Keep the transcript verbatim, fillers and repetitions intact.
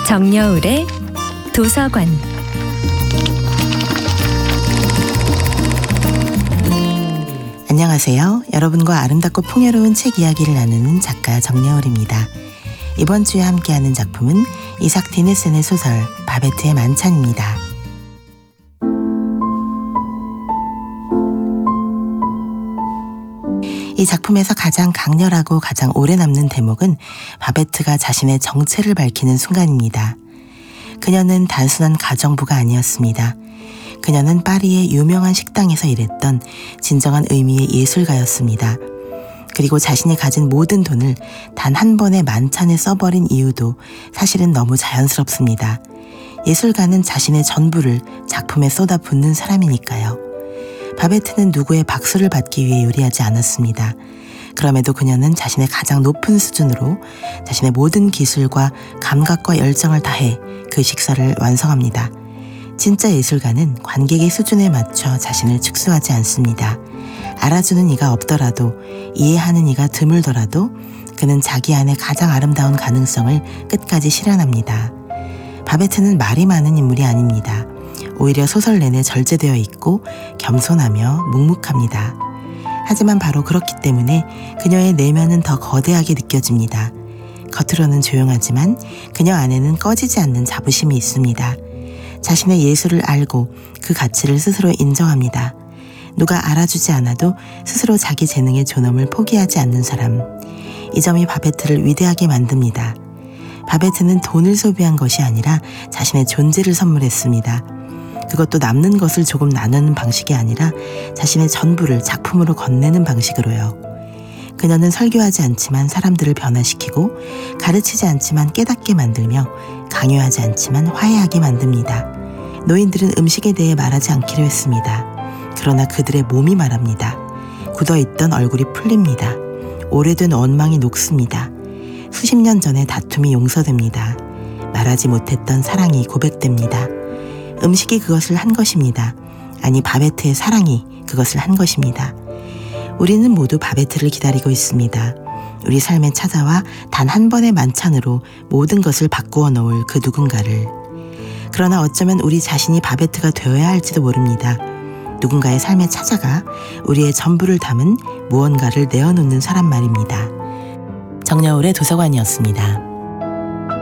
정여울의 도서관. 안녕하세요. 여러분과 아름답고 풍요로운 책 이야기를 나누는 작가 정여울입니다. 이번 주에 함께하는 작품은 이삭 디네센의 소설 바베트의 만찬입니다. 이 작품에서 가장 강렬하고 가장 오래 남는 대목은 바베트가 자신의 정체를 밝히는 순간입니다. 그녀는 단순한 가정부가 아니었습니다. 그녀는 파리의 유명한 식당에서 일했던 진정한 의미의 예술가였습니다. 그리고 자신이 가진 모든 돈을 단 한 번의 만찬에 써버린 이유도 사실은 너무 자연스럽습니다. 예술가는 자신의 전부를 작품에 쏟아붓는 사람이니까요. 바베트는 누구의 박수를 받기 위해 요리하지 않았습니다. 그럼에도 그녀는 자신의 가장 높은 수준으로 자신의 모든 기술과 감각과 열정을 다해 그 식사를 완성합니다. 진짜 예술가는 관객의 수준에 맞춰 자신을 축소하지 않습니다. 알아주는 이가 없더라도, 이해하는 이가 드물더라도 그는 자기 안에 가장 아름다운 가능성을 끝까지 실현합니다. 바베트는 말이 많은 인물이 아닙니다. 오히려 소설 내내 절제되어 있고 겸손하며 묵묵합니다. 하지만 바로 그렇기 때문에 그녀의 내면은 더 거대하게 느껴집니다. 겉으로는 조용하지만 그녀 안에는 꺼지지 않는 자부심이 있습니다. 자신의 예술을 알고 그 가치를 스스로 인정합니다. 누가 알아주지 않아도 스스로 자기 재능의 존엄을 포기하지 않는 사람. 이 점이 바베트를 위대하게 만듭니다. 바베트는 돈을 소비한 것이 아니라 자신의 존재를 선물했습니다. 그것도 남는 것을 조금 나누는 방식이 아니라 자신의 전부를 작품으로 건네는 방식으로요. 그녀는 설교하지 않지만 사람들을 변화시키고, 가르치지 않지만 깨닫게 만들며, 강요하지 않지만 화해하게 만듭니다. 노인들은 음식에 대해 말하지 않기로 했습니다. 그러나 그들의 몸이 말합니다. 굳어있던 얼굴이 풀립니다. 오래된 원망이 녹습니다. 수십 년 전의 다툼이 용서됩니다. 말하지 못했던 사랑이 고백됩니다. 음식이 그것을 한 것입니다. 아니, 바베트의 사랑이 그것을 한 것입니다. 우리는 모두 바베트를 기다리고 있습니다. 우리 삶에 찾아와 단 한 번의 만찬으로 모든 것을 바꾸어 놓을 그 누군가를. 그러나 어쩌면 우리 자신이 바베트가 되어야 할지도 모릅니다. 누군가의 삶에 찾아가 우리의 전부를 담은 무언가를 내어놓는 사람 말입니다. 정여울의 도서관이었습니다.